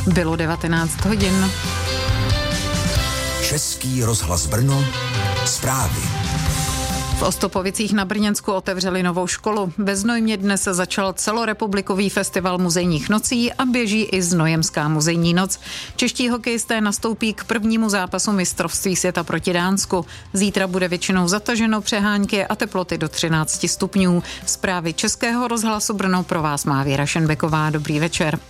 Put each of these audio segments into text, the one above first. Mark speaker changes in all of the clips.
Speaker 1: Bylo 19 hodin.
Speaker 2: Český rozhlas Brno, zprávy.
Speaker 1: V Ostopovicích na Brněnsku otevřeli novou školu. Ve Znojmě dnes začal celorepublikový festival muzejních nocí a běží i Znojemská muzejní noc. Čeští hokejisté nastoupí k prvnímu zápasu mistrovství světa proti Dánsku. Zítra bude většinou zataženo, přehánky a teploty do 13 stupňů. Zprávy Českého rozhlasu Brno pro vás má Věra Šenbeková. Dobrý večer.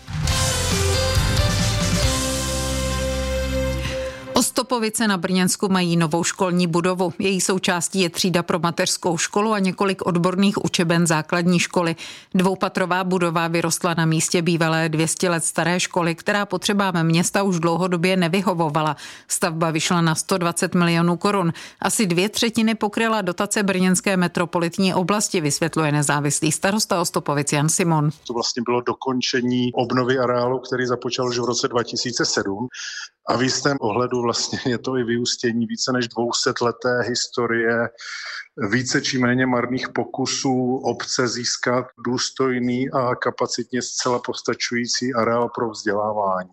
Speaker 1: Ostopovice na Brněnsku mají novou školní budovu. Její součástí je třída pro mateřskou školu a několik odborných učeben základní školy. Dvoupatrová budova vyrostla na místě bývalé 200 let staré školy, která potřebám města už dlouhodobě nevyhovovala. Stavba vyšla na 120 milionů korun. Asi 2/3 pokryla dotace brněnské metropolitní oblasti, vysvětluje nezávislý starosta Ostopovic Jan Simon.
Speaker 3: To vlastně bylo dokončení obnovy areálu, který započal už v roce 2007. A v jistém ohledu vlastně je to i vyústění více než 200leté historie více či méně marných pokusů obce získat důstojný a kapacitně zcela postačující areál pro vzdělávání.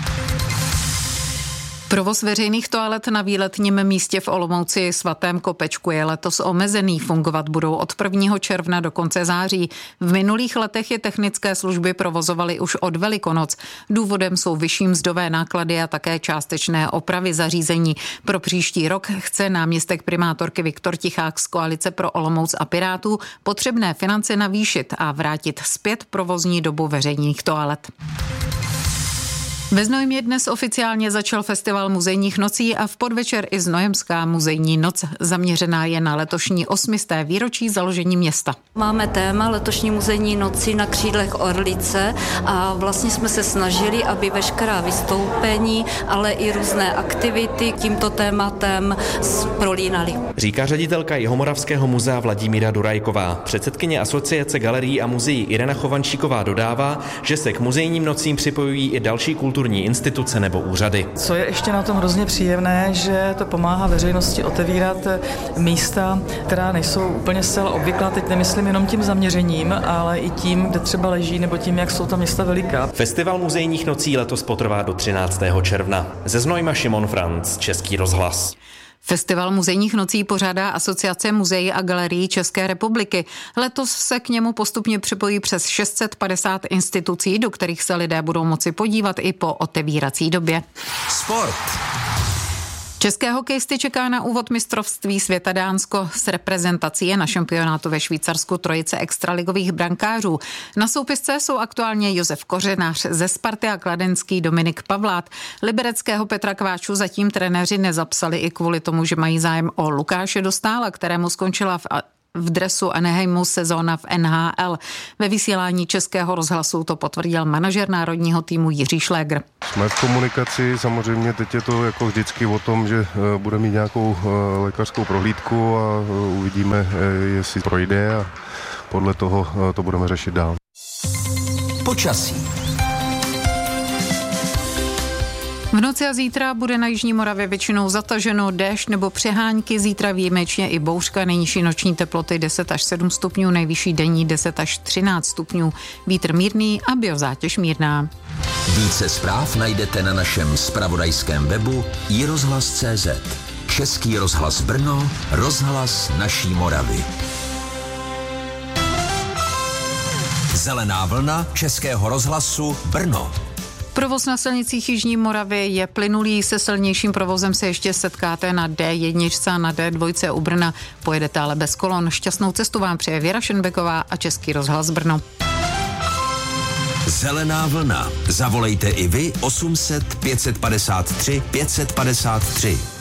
Speaker 1: Provoz veřejných toalet na výletním místě v Olomouci Svatém Kopečku je letos omezený. Fungovat budou od 1. června do konce září. V minulých letech je technické služby provozovaly už od Velikonoc. Důvodem jsou vyšší mzdové náklady a také částečné opravy zařízení. Pro příští rok chce náměstek primátorky Viktor Tichák z Koalice pro Olomouc a Pirátů potřebné finance navýšit a vrátit zpět provozní dobu veřejných toalet. Ve Znojmě dnes oficiálně začal festival muzejních nocí a v podvečer i Znojemská muzejní noc. Zaměřená je na letošní 800. výročí založení města.
Speaker 4: Máme téma letošní muzejní noci na křídlech Orlice a vlastně jsme se snažili, aby veškerá vystoupení, ale i různé aktivity tímto tématem prolínaly.
Speaker 5: Říká ředitelka Jihomoravského muzea Vladimíra Durajková. Předsedkyně Asociace galerií a muzeí Irena Chovančíková dodává, že se k muzejním nocím připojují i další kulturní instituce nebo úřady.
Speaker 6: Co je ještě na tom hrozně příjemné, že to pomáhá veřejnosti otevírat místa, která nejsou úplně zcela obvyklá. Teď nemyslím jenom tím zaměřením, ale i tím, kde třeba leží, nebo tím, jak jsou ta města veliká.
Speaker 5: Festival muzejních nocí letos potrvá do 13. června. Ze Znojma Šimon Franc, Český rozhlas.
Speaker 1: Festival muzejních nocí pořádá Asociace muzeí a galerií České republiky. Letos se k němu postupně připojí přes 650 institucí, do kterých se lidé budou moci podívat i po otevírací době.
Speaker 2: Sport.
Speaker 1: České hokejisty čeká na úvod mistrovství světa Dánsko. S reprezentací je na šampionátu ve Švýcarsku trojice extraligových brankářů. Na soupisce jsou aktuálně Josef Kořenář ze Sparty a kladenský Dominik Pavlát. Libereckého Petra Kváču zatím trenéři nezapsali i kvůli tomu, že mají zájem o Lukáše Dostála, kterému skončila v dresu Anaheimu sezóna v NHL. Ve vysílání Českého rozhlasu to potvrdil manažer národního týmu Jiří Šlégr.
Speaker 7: Jsme v komunikaci, samozřejmě teď je to jako vždycky o tom, že bude mít nějakou lékařskou prohlídku a uvidíme, jestli projde a podle toho to budeme řešit dál.
Speaker 2: Počasí.
Speaker 1: V noci a zítra bude na jižní Moravě většinou zataženo, déšť nebo přehánky, zítra výjimečně i bouřka, nejnižší noční teploty 10 až 7 stupňů, nejvyšší denní 10 až 13 stupňů, vítr mírný a biozátěž mírná.
Speaker 2: Více zpráv najdete na našem zpravodajském webu iRozhlas.cz. Český rozhlas Brno, rozhlas naší Moravy. Zelená vlna Českého rozhlasu Brno.
Speaker 1: Provoz na silnicích jižní Moravy je plynulý, se silnějším provozem se ještě setkáte na D1 a na D2 u Brna. Pojedete ale bez kolon. Šťastnou cestu vám přeje Věra Šenbeková a Český rozhlas Brno.
Speaker 2: Zelená vlna. Zavolejte i vy 800 553 553.